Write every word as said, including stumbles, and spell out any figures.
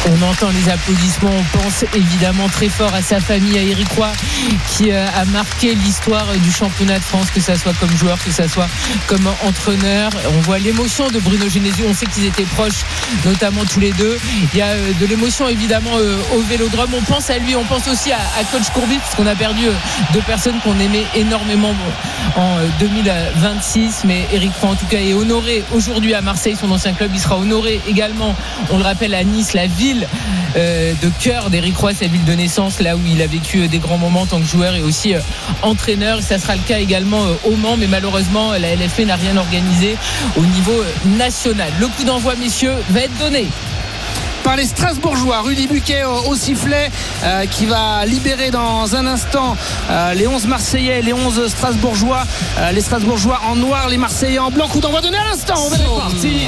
On entend les applaudissements, on pense évidemment très fort à sa famille, à Éric Roy, qui a marqué l'histoire du championnat de France, que ça soit comme joueur, que ça soit comme entraîneur. On voit l'émotion de Bruno Genesio, on sait qu'ils étaient proches, notamment tous les deux. Il y a de l'émotion évidemment au Vélodrome. On pense à lui, on pense aussi à, à coach Courbis, parce qu'on a perdu deux personnes qu'on aimait énormément en deux mille vingt-six. Mais Éric Roy en tout cas est honoré aujourd'hui à Marseille, son ancien club. Il sera honoré également, on le rappelle, à Nice, la ville Euh, de cœur d'Éric Roy, sa ville de naissance, là où il a vécu des grands moments en tant que joueur et aussi euh, entraîneur. Ça sera le cas également euh, au Mans, mais malheureusement la L F P n'a rien organisé au niveau euh, national. Le coup d'envoi, messieurs, va être donné par les Strasbourgeois. Rudy Buquet au, au sifflet euh, qui va libérer dans un instant euh, les onze Marseillais, les onze Strasbourgeois, euh, les Strasbourgeois en noir, les Marseillais en blanc. Coup d'envoi donné à l'instant. On va C'est parti.